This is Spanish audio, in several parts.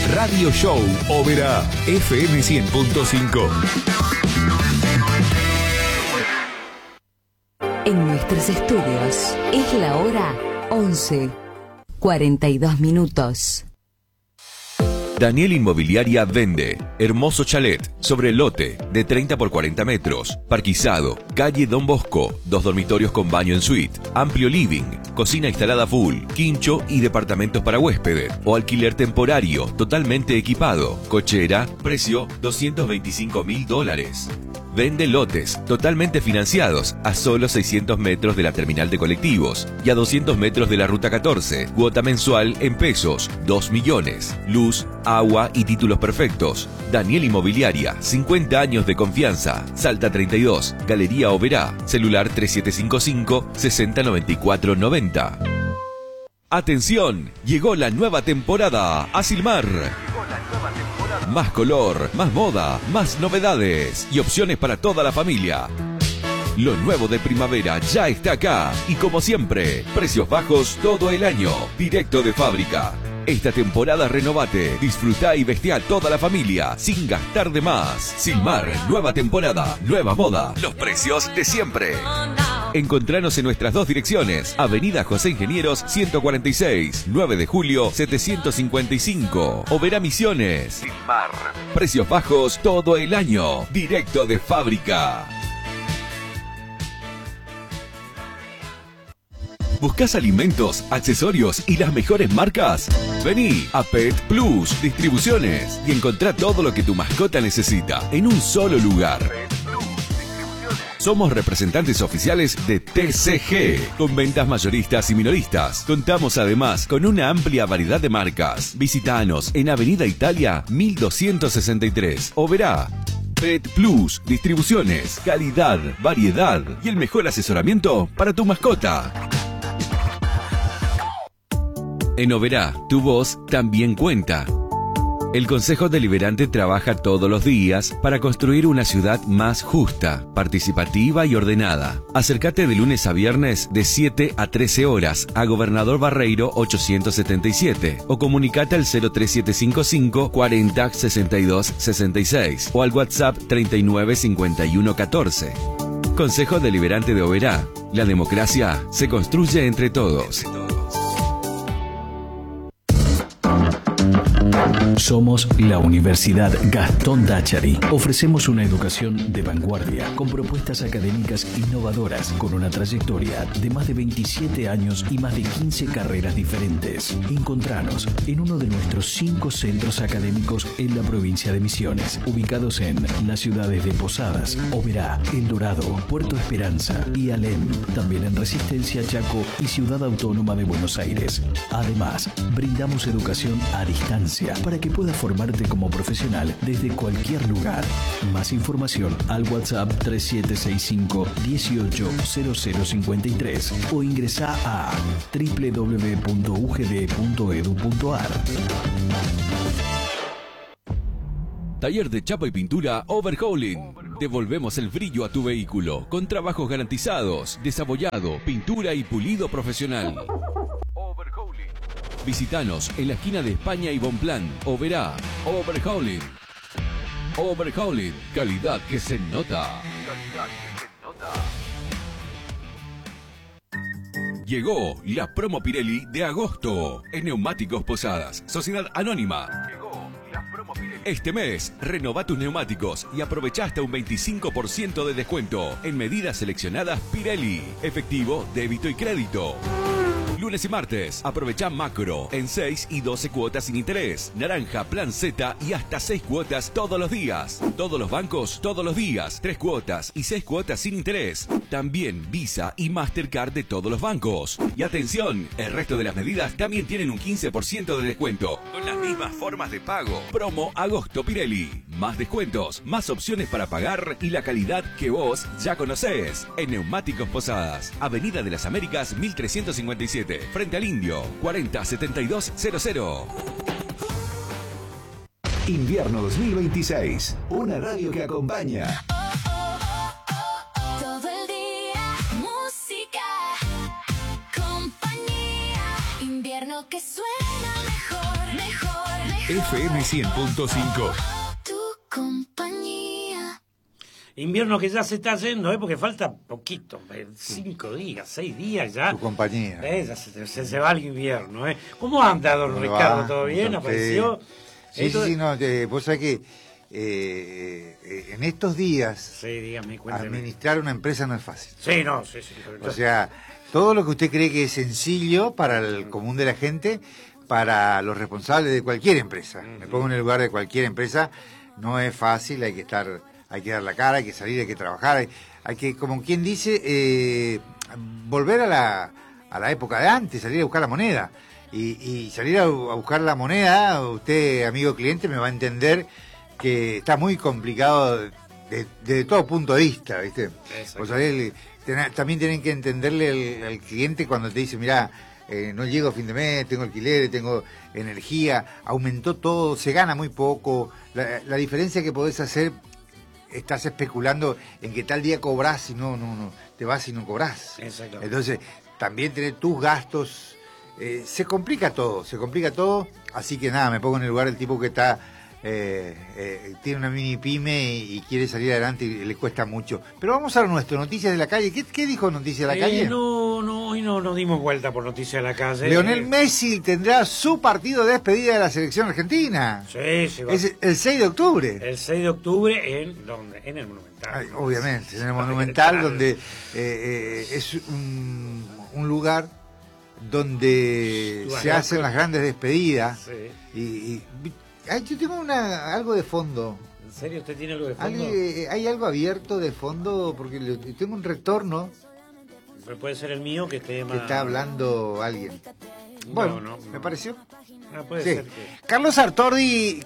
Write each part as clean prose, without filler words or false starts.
Radio Show Oberá, FM 100.5. En nuestros estudios es la hora 11:42. Daniel Inmobiliaria vende hermoso chalet sobre lote de 30 por 40 metros, parquizado, calle Don Bosco, 2 dormitorios con baño en suite, amplio living, cocina instalada full, quincho y departamentos para huéspedes o alquiler temporario totalmente equipado, cochera, precio $225.000. Vende lotes totalmente financiados a solo 600 metros de la terminal de colectivos y a 200 metros de la ruta 14. Cuota mensual en pesos, 2 millones. Luz, agua y títulos perfectos. Daniel Inmobiliaria, 50 años de confianza. Salta 32, Galería Oberá. Celular 3755-609490. Atención, llegó la nueva temporada a Silmar. Más color, más moda, más novedades y opciones para toda la familia. Lo nuevo de primavera ya está acá y como siempre, precios bajos todo el año, directo de fábrica. Esta temporada renovate, disfruta y vestí a toda la familia sin gastar de más. Silmar, nueva temporada, nueva moda, los precios de siempre. Encontranos en nuestras 2 direcciones, Avenida José Ingenieros 146, 9 de julio 755, Oberá Misiones. Silmar, precios bajos todo el año, directo de fábrica. ¿Buscas alimentos, accesorios y las mejores marcas? Vení a Pet Plus Distribuciones y encontrá todo lo que tu mascota necesita en un solo lugar. Somos representantes oficiales de TCG, con ventas mayoristas y minoristas. Contamos además con una amplia variedad de marcas. Visítanos en Avenida Italia 1263, Oberá. Pet Plus Distribuciones, calidad, variedad y el mejor asesoramiento para tu mascota. En Oberá, tu voz también cuenta. El Consejo Deliberante trabaja todos los días para construir una ciudad más justa, participativa y ordenada. Acércate de lunes a viernes de 7 a 13 horas a Gobernador Barreiro 877 o comunicate al 03755 40 62 66 o al WhatsApp 39 51 14. Consejo Deliberante de Oberá. La democracia se construye entre todos. Somos la Universidad Gastón Dáchari. Ofrecemos una educación de vanguardia, con propuestas académicas innovadoras, con una trayectoria de más de 27 años y más de 15 carreras diferentes. Encontranos en uno de nuestros 5 centros académicos en la provincia de Misiones, ubicados en las ciudades de Posadas, Oberá, El Dorado, Puerto Esperanza y Alem. También en Resistencia, Chaco y Ciudad Autónoma de Buenos Aires. Además, brindamos educación a distancia para que puedas formarte como profesional desde cualquier lugar. Más información al WhatsApp 3765-180053 o ingresá a www.ugd.edu.ar. Taller de chapa y pintura Overhauling. Devolvemos el brillo a tu vehículo con trabajos garantizados, desabollado, pintura y pulido profesional. Visítanos en la esquina de España y Bonplan, Oberá. Overhauling. Overhauling, calidad que se nota. Llegó la promo Pirelli de agosto en Neumáticos Posadas, Sociedad Anónima. Este mes, renová tus neumáticos y aprovecha hasta un 25% de descuento en medidas seleccionadas Pirelli. Efectivo, débito y crédito. Lunes y martes, aprovecha Macro en 6 y 12 cuotas sin interés. Naranja, Plan Z y hasta 6 cuotas todos los días. Todos los bancos, todos los días. 3 cuotas y 6 cuotas sin interés. También Visa y Mastercard de todos los bancos. Y atención, el resto de las medidas también tienen un 15% de descuento. Con las mismas formas de pago. Promo Agosto Pirelli. Más descuentos, más opciones para pagar y la calidad que vos ya conocés. En Neumáticos Posadas, Avenida de las Américas 1357. Frente al Indio, 407200. Invierno 2026. Una radio que acompaña. Todo el día, música, compañía. Invierno que suena mejor, mejor, mejor. FM 100.5. Tu compañía. Invierno que ya se está yendo, porque falta poquito, 5 días, 6 días ya. Tu compañía. Ya se va el invierno. ¿Cómo anda, don ¿Cómo le Ricardo? va? ¿Todo bien? ¿Apareció? Sí, no, vos sabés que en estos días Sí, dígame, cuénteme. administrar una empresa no es fácil. Sí. O sea, todo lo que usted cree que es sencillo para el común de la gente, para los responsables de cualquier empresa, me pongo en el lugar de cualquier empresa, no es fácil, hay que dar la cara, hay que salir, hay que trabajar, hay que, como quien dice, volver a la época de antes, salir a buscar la moneda. Y salir a buscar la moneda, usted, amigo cliente, me va a entender que está muy complicado desde todo punto de vista, ¿viste? O sea, también tienen que entenderle al cliente cuando te dice, mirá, no llego a fin de mes, tengo alquileres, tengo energía, aumentó todo, se gana muy poco. La diferencia que podés hacer, estás especulando en que tal día cobrás y no te vas y no cobrás. Exacto. Entonces, también tener tus gastos, se complica todo, así que nada, me pongo en el lugar del tipo que está tiene una mini pyme y quiere salir adelante y le cuesta mucho. Pero vamos a nuestro Noticias de la Calle. ¿Qué dijo Noticias de la Calle? Hoy no nos dimos vuelta por Noticias de la Calle. Lionel Messi tendrá su partido de despedida de la selección argentina. Sí, va. Es el 6 de octubre. El 6 de octubre en el Monumental. Ay, obviamente, en el Monumental, donde es un lugar donde se hacen las grandes despedidas. Sí. Yo tengo algo de fondo. ¿En serio usted tiene algo de fondo? ¿Hay algo abierto de fondo? Porque tengo un retorno. Pero puede ser el mío que esté más... Que está hablando alguien. Bueno, no. ¿Me pareció? Puede Sí. ser que... Carlos Sartori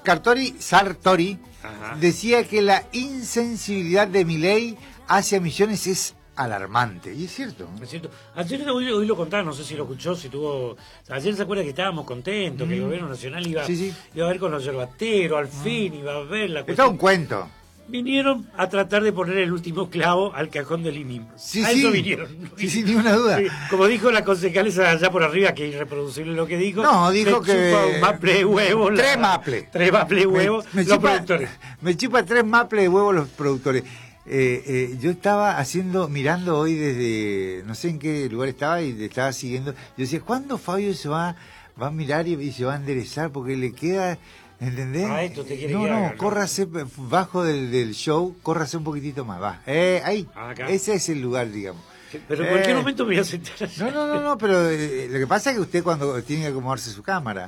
Ajá. decía que la insensibilidad de Milei hacia Misiones es alarmante. Y es cierto. Es cierto. Ayer hoy lo contaba, no sé si lo escuchó, si tuvo... Ayer se acuerda que estábamos contentos, que el gobierno nacional iba a ver con los yerbateros, al fin iba a ver la Está cuestión. un cuento. Vinieron a tratar de poner el último clavo al cajón del IMIM. Eso vinieron. Sí, ni una duda. Sí, como dijo la concejal esa allá por arriba, que es irreproducible lo que dijo. No, dijo me que... chupa un maple de huevo. Tres maples. Tres maples de huevo, los productores. Me chupa 3 maples de huevo los productores. Yo estaba mirando hoy desde, no sé en qué lugar estaba y le estaba siguiendo. Yo decía, ¿cuándo Fabio se va a mirar y se va a enderezar? Porque le queda, ¿entendés? Esto te quiere No, córrase bajo del show, córrase un poquitito más, va. Ahí, acá. Ese es el lugar, digamos. Pero en cualquier momento me voy a sentar. No, pero lo que pasa es que usted cuando tiene que acomodarse su cámara,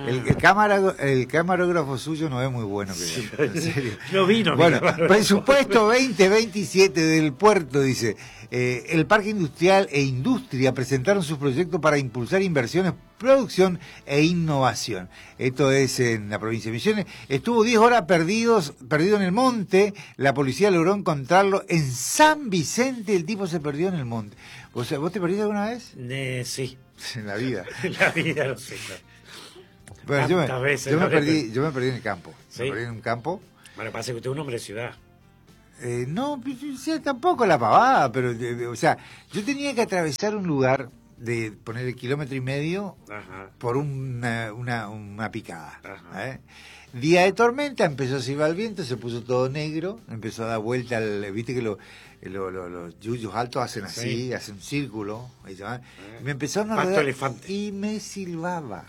el camarógrafo suyo no es muy bueno, que en serio. No vino. Bueno, presupuesto 2027 del puerto, dice. El Parque Industrial e Industria presentaron sus proyectos para impulsar inversiones, producción e innovación. Esto es en la provincia de Misiones. Estuvo 10 horas perdido en el monte. La policía logró encontrarlo en San Vicente. El tipo se perdió en el monte. ¿Vos te perdiste alguna vez? Sí. En la vida. En la vida, lo sé. Bueno, yo me perdí en el campo. ¿Sí? Me perdí en un campo. Bueno, pasa que usted es un hombre de ciudad. No, tampoco la pavada, pero, o sea, yo tenía que atravesar un lugar de poner el 1,5 kilómetros por una picada. Día de tormenta, empezó a silbar el viento, se puso todo negro, empezó a dar vuelta, viste que los yuyos altos hacen así, hacen un círculo, me empezaron a rodar y me silbaba.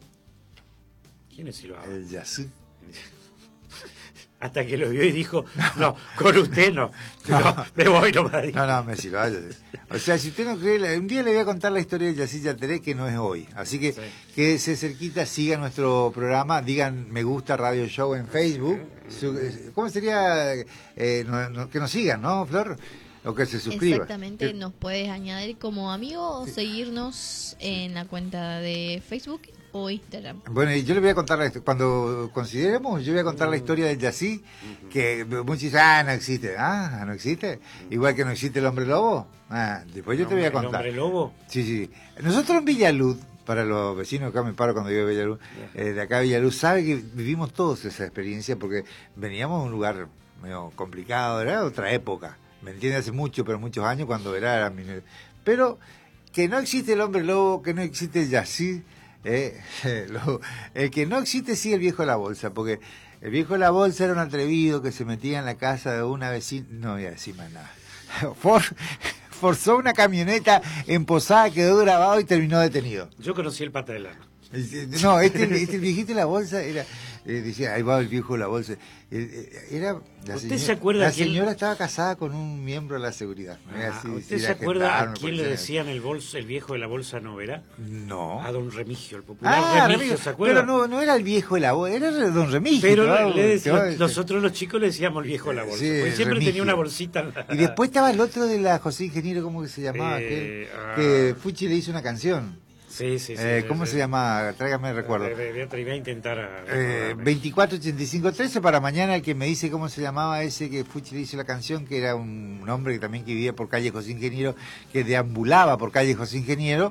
¿Quién es silbaba? El Yací. Hasta que lo vio y dijo, no, con usted no, me voy nomás. No, me silbaba. O sea, si usted no cree, un día le voy a contar la historia de Yací Yateré, que no es hoy. Así que quédese cerquita, siga nuestro programa, digan me gusta Radio Show en Facebook. ¿Cómo sería que nos sigan, no, Flor? O que se suscriban. Exactamente, nos puedes añadir como amigo o seguirnos en la cuenta de Facebook o Instagram. Bueno, y yo le voy a contar, cuando consideremos, yo voy a contar la historia del Yací, que muchos dicen, no existe. ¿No existe? Igual que no existe el hombre lobo. Después yo te voy a contar. ¿El hombre lobo? Sí. Nosotros en Villaluz, para los vecinos, acá me paro cuando digo Villaluz, de acá Villaluz, sabe que vivimos todos esa experiencia, porque veníamos a un lugar medio complicado, era otra época. ¿Me entiendes? Hace muchos años, cuando era minero. Pero que no existe el hombre lobo, que no existe el Yací, El que no existe sí el viejo de la bolsa, porque el viejo de la bolsa era un atrevido que se metía en la casa de una vecina, no voy a decir más nada. Forzó una camioneta en Posada, quedó grabado y terminó detenido. Yo conocí el pata de lana. No, este viejito de la bolsa era, decía, ahí va el viejo de la bolsa. Era ¿Usted se acuerda? La señora estaba casada con un miembro de la seguridad. ¿Usted se acuerda a quién le decían el viejo de la bolsa no era? No. A don Remigio, el popular Remigio, ¿se acuerda? Pero no era el viejo de la bolsa, era don Remigio. Pero nosotros los chicos le decíamos el viejo de la bolsa, sí, porque siempre Remigio. tenía una bolsita. Y después estaba el otro de la José Ingeniero, ¿cómo que se llamaba? Que Fuchi le hizo una canción. Sí. ¿Cómo se llama? Tráigame el recuerdo. Voy a intentar. 24-85-13 para mañana. El que me dice cómo se llamaba ese que Fuchi le hizo la canción, que era un hombre que también vivía por calle José Ingeniero, que deambulaba por calle José Ingeniero.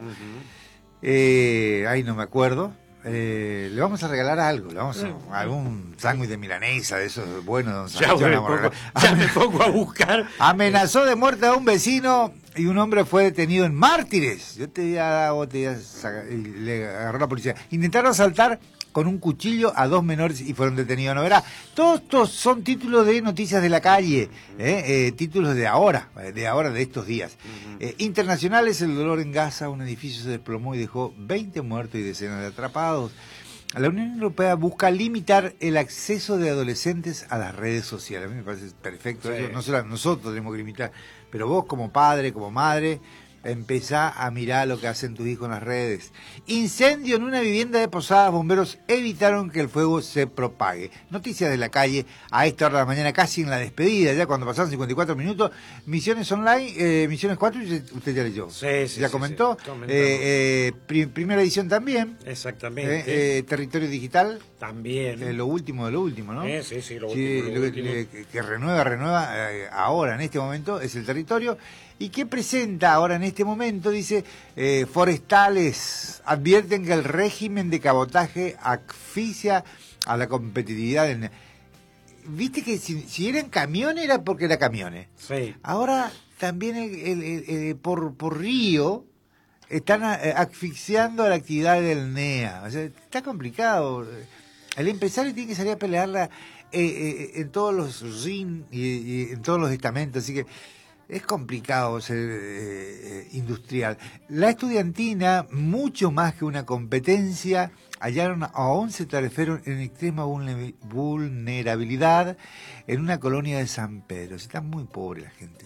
Ahí no me acuerdo. Le vamos a regalar algo, le vamos a algún sándwich de milanesa de esos buenos. Ya me pongo a buscar. Amenazó de muerte a un vecino y un hombre fue detenido en Mártires. Yo te voy a dar, vos te voy a sacar, y le agarró la policía. Intentaron asaltar con un cuchillo a 2 menores y fueron detenidos. No verá, todos estos son títulos de noticias de la calle, títulos de ahora, de estos días. Internacionales, el dolor en Gaza, un edificio se desplomó y dejó 20 muertos y decenas de atrapados. La Unión Europea busca limitar el acceso de adolescentes a las redes sociales. A mí me parece perfecto. Sí. Eso no solo nosotros tenemos que limitar, pero vos como padre, como madre, empezá a mirar lo que hacen tus hijos en las redes. Incendio en una vivienda de Posadas, bomberos evitaron que el fuego se propague. Noticias de la calle a esta hora de la mañana, casi en la despedida, ya cuando pasaron 54 minutos. Misiones Online, Misiones 4, usted ya leyó. Sí, ya comentó. Primera edición también. Exactamente. Territorio Digital. También. Lo último de lo último, ¿no? Sí, lo último. Que renueva ahora, en este momento, es el territorio. ¿Y qué presenta ahora en este momento? Dice, forestales advierten que el régimen de cabotaje asfixia a la competitividad. Viste que si eran camiones era porque era camiones. Sí. Ahora también por río están asfixiando a la actividad del NEA. O sea, está complicado. El empresario tiene que salir a pelearla en todos los RIN y en todos los estamentos. Así que es complicado ser industrial. La estudiantina, mucho más que una competencia, hallaron a 11 tariferos en extrema vulnerabilidad en una colonia de San Pedro. Está muy pobre la gente.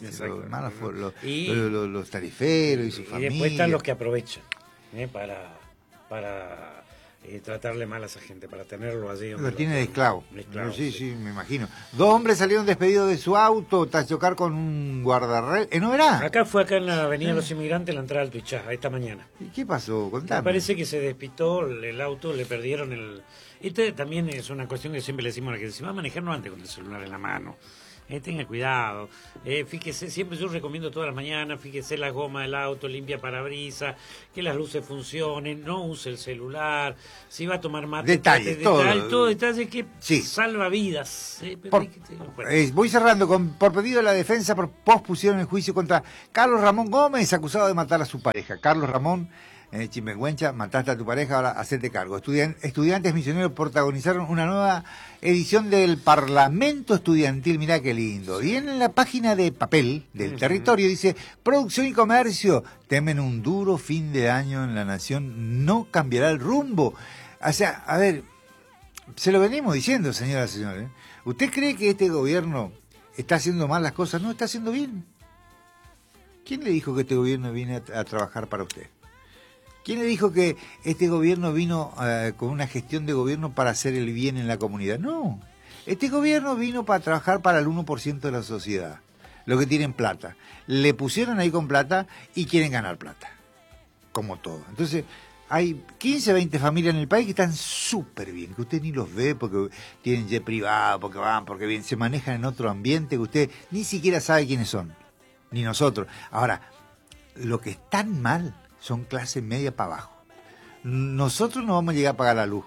Los tariferos y su familia. Y después están los que aprovechan para tratarle mal a esa gente, para tenerlo allí. Lo tiene de esclavo. Sí, me imagino. 2 hombres salieron despedidos de su auto tras chocar con un guardarrel. ¿No verá? Acá en la Avenida Los Inmigrantes, la entrada al Tuichá, esta mañana. ¿Y qué pasó? Contame. Me parece que se despistó el auto, le perdieron el... Este también es una cuestión que siempre le decimos a la gente, si va a manejar no antes con el celular en la mano. Tenga cuidado, fíjese, siempre yo recomiendo todas las mañanas, fíjese la goma del auto, limpia parabrisas, que las luces funcionen, no use el celular, si va a tomar mate, todo detalle que salva vidas. Voy cerrando, por pedido de la defensa, pospusieron el juicio contra Carlos Ramón Gómez, acusado de matar a su pareja. Carlos Ramón, Chimenguencha, mataste a tu pareja, ahora hacete cargo. Estudiantes misioneros protagonizaron una nueva edición del Parlamento Estudiantil, mirá qué lindo. Y en la página de papel del territorio dice, producción y comercio temen un duro fin de año en la nación, no cambiará el rumbo. O sea, a ver, se lo venimos diciendo, señoras y señores. ¿Usted cree que este gobierno está haciendo mal las cosas? No, está haciendo bien. ¿Quién le dijo que este gobierno viene a trabajar para usted? ¿Quién le dijo que este gobierno vino con una gestión de gobierno para hacer el bien en la comunidad? No, este gobierno vino para trabajar para el 1% de la sociedad, los que tienen plata. Le pusieron ahí con plata y quieren ganar plata, como todo. Entonces, hay 15, 20 familias en el país que están súper bien, que usted ni los ve porque tienen jet privado, porque van, porque bien, se manejan en otro ambiente que usted ni siquiera sabe quiénes son, ni nosotros. Ahora, lo que están mal son clase media para abajo. Nosotros no vamos a llegar a pagar la luz.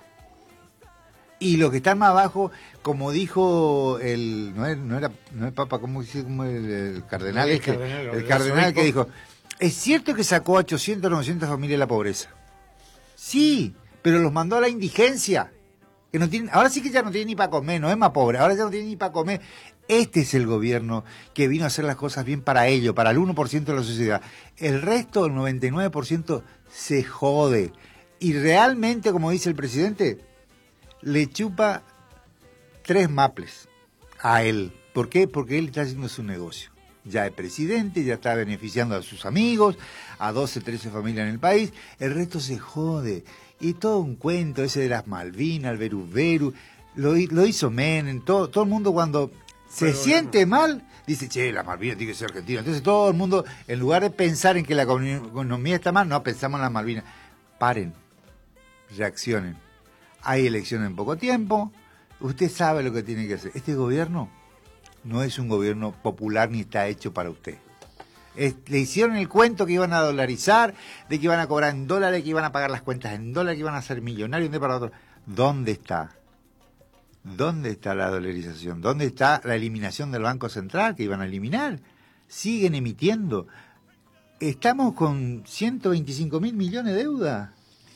Y los que están más abajo, como dijo no era Papa, como el cardenal, el cardenal que dijo, es cierto que sacó a 800, 900 familias de la pobreza. Sí, pero los mandó a la indigencia. Que no tienen, ahora sí que ya no tienen ni para comer, no es más pobre, ahora ya no tienen ni para comer. Este es el gobierno que vino a hacer las cosas bien para ellos, para el 1% de la sociedad. El resto, el 99%, se jode. Y realmente, como dice el presidente, le chupa 3 maples a él. ¿Por qué? Porque él está haciendo su negocio. Ya es presidente, ya está beneficiando a sus amigos, a 12, 13 familias en el país. El resto se jode. Y todo un cuento ese de las Malvinas, el Veru, lo hizo Menem. Todo el mundo cuando se siente mal, dice, che, las Malvinas tiene que ser Argentina. Entonces todo el mundo, en lugar de pensar en que la economía está mal, no, pensamos en las Malvinas. Paren, reaccionen. Hay elecciones en poco tiempo, usted sabe lo que tiene que hacer. Este gobierno no es un gobierno popular ni está hecho para usted. Le hicieron el cuento que iban a dolarizar, de que iban a cobrar en dólares, que iban a pagar las cuentas en dólares, que iban a ser millonarios de un día para otro. ¿Dónde está? ¿Dónde está la dolarización? ¿Dónde está la eliminación del Banco Central que iban a eliminar? Siguen emitiendo. Estamos con 125.000 millones de deuda.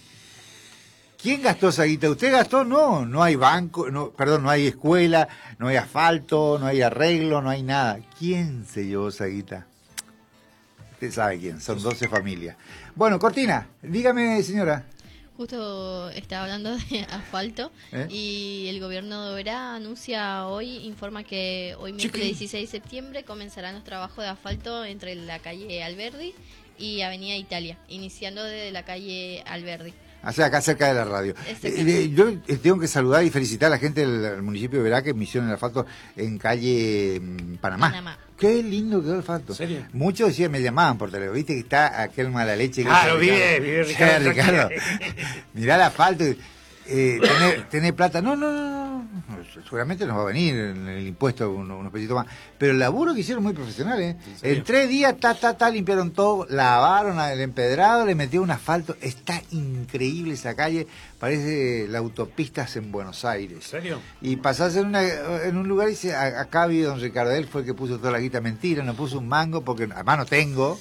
¿Quién gastó esa guita? ¿Usted gastó? No hay banco, no hay escuela, no hay asfalto, no hay arreglo, no hay nada. ¿Quién se llevó esa guita? Usted sabe quién, son 12 familias. Bueno, Cortina, dígame, señora. Justo estaba hablando de asfalto y el gobierno de Oberá anuncia hoy, informa que hoy miércoles 16 de septiembre comenzarán los trabajos de asfalto entre la calle Alberdi y Avenida Italia, iniciando desde la calle Alberdi. O sea, acá cerca de la radio. Yo tengo que saludar y felicitar a la gente del municipio de Oberá que me hicieron el asfalto en calle Panamá. Qué lindo quedó el asfalto. ¿En serio? Muchos decían, me llamaban por teléfono, viste que está aquel mala leche. Claro, vive Ricardo. Mirá el asfalto. Tener plata. No. Seguramente nos va a venir en el impuesto unos pesitos más. Pero el laburo que hicieron muy profesional, En 3 días, limpiaron todo, lavaron el empedrado, le metieron un asfalto. Está increíble esa calle. Parece la autopistas en Buenos Aires. ¿En serio? Y pasás en un lugar y dice, acá vi don Ricardo, él fue el que puso toda la guita. Mentira, no puso un mango porque además no tengo.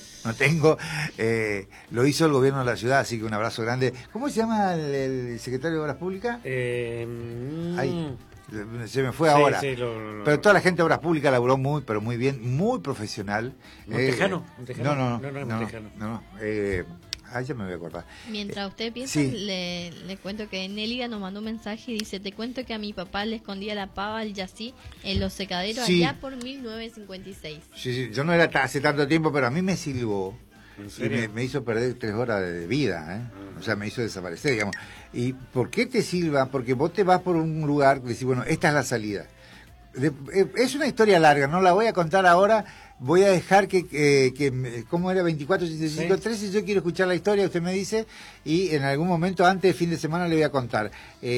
Lo hizo el gobierno de la ciudad, así que un abrazo grande. ¿Cómo se llama el secretario de Obras Públicas? Ay, se me fue ahora. Sí, pero toda la gente de Obras Públicas laburó pero muy bien, muy profesional. ¿Montejano? No. Ya me voy a acordar. Mientras usted piensa, le cuento que Nélida nos mandó un mensaje y dice, te cuento que a mi papá le escondía la pava al yací en los secaderos allá por 1956. Sí, yo no era hace tanto tiempo, pero a mí me silbó. Y me hizo perder 3 horas de vida, O sea, me hizo desaparecer, digamos. ¿Y por qué te silba? Porque vos te vas por un lugar y decís, bueno, esta es la salida. Es una historia larga, no la voy a contar ahora. Voy a dejar ¿cómo era? 24, 85, 13, yo quiero escuchar la historia, usted me dice, y en algún momento antes de fin de semana le voy a contar.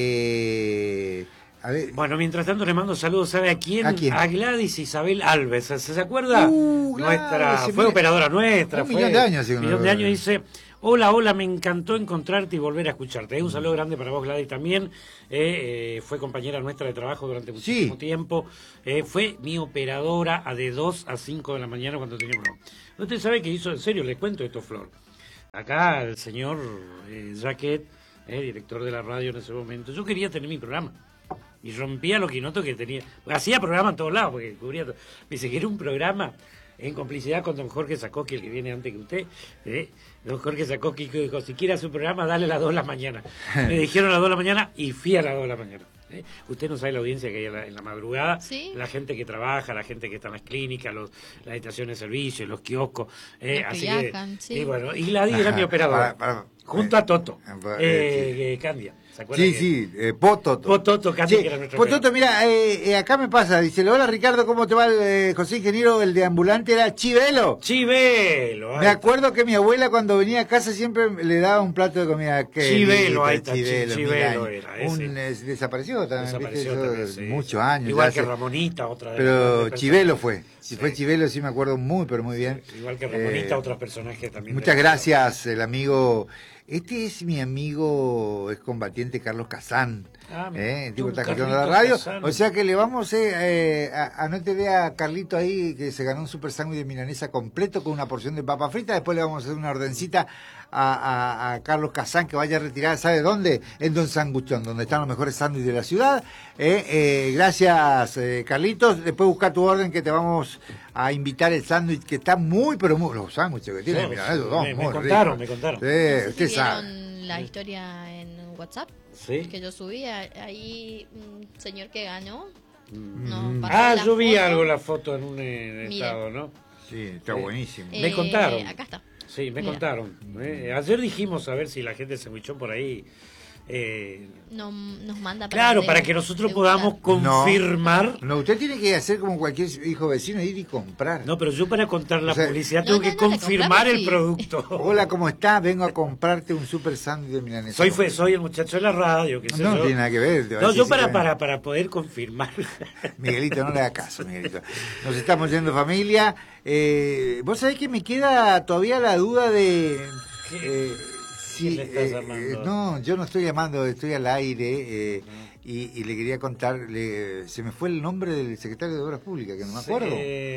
A ver. Bueno, mientras tanto le mando saludos, ¿sabe a quién? A Gladys Isabel Alves, ¿se acuerda? Fue operadora nuestra. Un millón de años. Dice, hola, me encantó encontrarte y volver a escucharte. Un saludo grande para vos, Gladys, también. Fue compañera nuestra de trabajo durante muchísimo tiempo. Fue mi operadora de 2 a 5 de la mañana cuando teníamos... Usted sabe que hizo, en serio, les cuento esto, Flor. Acá el señor Jaquet, director de la radio en ese momento, yo quería tener mi programa. Y rompía los quinotos que tenía. Hacía programa en todos lados, porque cubría todo. Me dice que era un programa en complicidad con don Jorge Sacocchi, el que viene antes que usted. Don Jorge Sacocchi dijo, si quiere su programa, dale a las 2 de la mañana. Me dijeron a las 2 de la mañana y fui a las 2 de la mañana. Usted no sabe la audiencia que hay en la madrugada. ¿Sí? La gente que trabaja, la gente que está en las clínicas, las estaciones de servicio, los kioscos. Así Piacan, y bueno, y Gladys era mi operadora. Junto a Toto. Candia. Sí, Pototo. Pototo, casi que era nuestro Pototo, mira, acá me pasa, dice, hola Ricardo, ¿cómo te va el José Ingeniero? El de ambulante era Chivelo. Chivelo. Me acuerdo que mi abuela cuando venía a casa siempre le daba un plato de comida. Chivelo, ahí está, Chivelo era ese. Desapareció también, muchos años. Igual que Ramonita, otra de pero Chivelo fue. Si fue Chivelo, sí me acuerdo muy bien. Igual que Ramonita, otros personajes también. Muchas gracias, el amigo... Este es mi amigo excombatiente Carlos Casán. El tipo está escuchando la radio. O sea que le vamos anote a Carlito ahí que se ganó un super sándwich de milanesa completo con una porción de papa frita. Después le vamos a hacer una ordencita a Carlos Kazán que vaya a retirar, ¿sabe dónde? En Don Sanguchón, donde están los mejores sándwiches de la ciudad. Gracias, Carlitos. Después busca tu orden que te vamos a invitar el sándwich que está muy, pero muy... Los sándwiches que tienen, me contaron. Sí, usted sabe. La historia en WhatsApp que yo subí, ahí un señor que ganó. Yo vi algo, la foto en un estado, ¿no? Sí, está buenísimo. Me contaron. Acá está. Sí, me contaron. Ayer dijimos a ver si la gente se escuchó por ahí. Nos manda para que nosotros podamos confirmar. No, usted tiene que hacer como cualquier hijo vecino, ir y comprar. No, pero yo para contar la publicidad tengo que confirmar el producto. Hola, ¿cómo estás? Vengo a comprarte un super sándwich de milanesa. Soy el muchacho de la radio. No tiene nada que ver. No, yo para poder confirmar. Miguelito, no le haga caso, Miguelito. Nos estamos yendo, familia. Vos sabés que me queda todavía la duda de... Sí, le estás llamando? No, yo no estoy llamando, estoy al aire y le quería contar, se me fue el nombre del secretario de Obras Públicas, que no me acuerdo.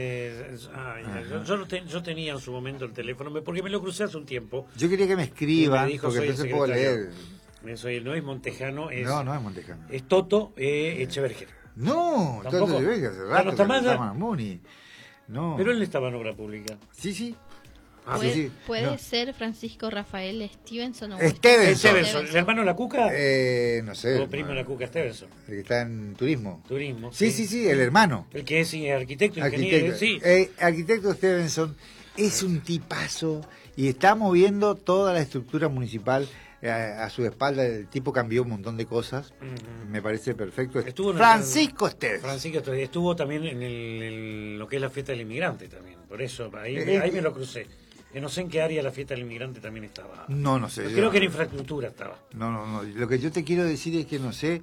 Yo tenía en su momento el teléfono, porque me lo crucé hace un tiempo. Yo quería que me escriban, dijo, porque entonces puedo leer. No es Montejano, no es Montejano. Es Toto Echeverger. No, Toto Echeverger hace rato, no está más no. Pero él estaba en Obra Pública. Sí. ¿Puede ser Francisco Rafael Stevenson o Stevenson? ¿El hermano de la Cuca? No sé. ¿O primo de la Cuca Stevenson? El que está en turismo. Sí, el hermano. El que es arquitecto, ingeniero. Arquitecto Stevenson es un tipazo y está moviendo toda la estructura municipal a su espalda. El tipo cambió un montón de cosas. Me parece perfecto. Francisco Stevenson. Estuvo también en lo que es la fiesta del inmigrante también. Por eso, ahí me lo crucé. Que no sé en qué área la fiesta del inmigrante también estaba. No sé. Creo que en infraestructura estaba. No. Lo que yo te quiero decir es que no sé.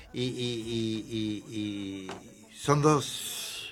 Y son dos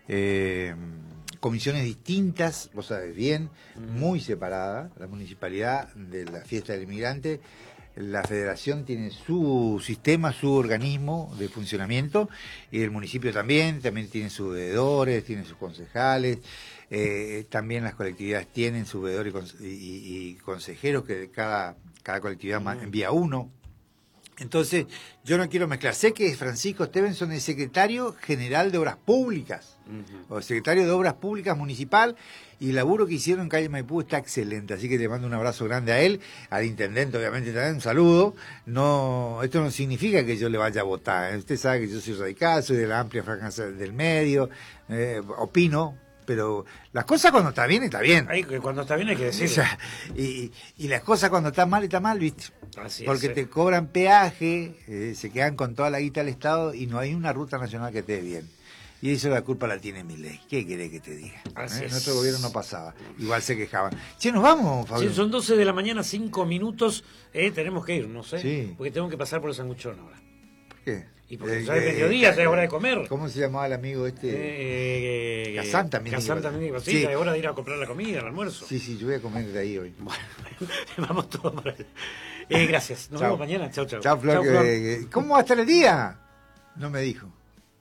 comisiones distintas, vos sabés bien, muy separadas. La municipalidad de la fiesta del inmigrante, la federación tiene su sistema, su organismo de funcionamiento, y el municipio también tiene sus veedores, tiene sus concejales. También las colectividades tienen su veedor y consejeros, que cada colectividad envía uno. Entonces, yo no quiero mezclar. Sé que Francisco Stevenson es secretario general de Obras Públicas, o secretario de Obras Públicas municipal, y el laburo que hicieron en Calle Maipú está excelente. Así que le mando un abrazo grande a él, al intendente obviamente también, un saludo. Esto no significa que yo le vaya a votar. Usted sabe que yo soy radical, soy de la amplia franja del medio, opino. Pero las cosas cuando está bien, está bien. Cuando está bien hay que decirlo. O sea, y las cosas cuando están mal, ¿viste? Así porque te cobran peaje, se quedan con toda la guita del Estado y no hay una ruta nacional que te dé bien. Y eso la culpa la tiene Milei. ¿Qué querés que te diga? Nuestro gobierno no pasaba. Igual se quejaban. Che, ¿nos vamos, Fabio? Sí, son 12 de la mañana, 5 minutos. Tenemos que ir, no sé. Sí. Porque tengo que pasar por el sanguchón ahora. ¿Por qué? Y porque ya es mediodía, ya es hora de comer. ¿Cómo se llamaba el amigo este? Kazán también. Sí, ya es hora de ir a comprar la comida, el almuerzo. Sí, yo voy a comer de ahí hoy. Bueno, vamos todos por ahí. Gracias. Nos vemos mañana. Chau. Chau, Flor. ¿Cómo va a estar el día? No me dijo.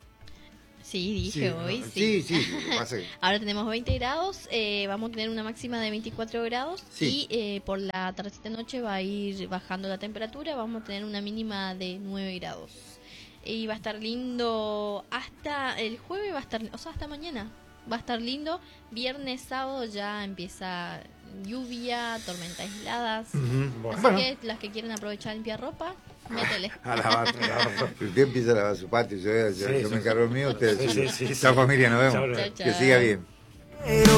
Sí, dije hoy, sí. Ahora tenemos 20 grados, vamos a tener una máxima de 24 grados y por la tardecita noche va a ir bajando la temperatura, vamos a tener una mínima de 9 grados. Y va a estar lindo hasta el jueves, hasta mañana va a estar lindo. Viernes, sábado ya empieza lluvia, tormentas aisladas. Así que las que quieren aprovechar limpiar ropa, métele. A lavar. Usted empieza a lavar su patio, yo me encargo el mío, ustedes. Chao, familia, nos vemos. Chao. Que siga bien.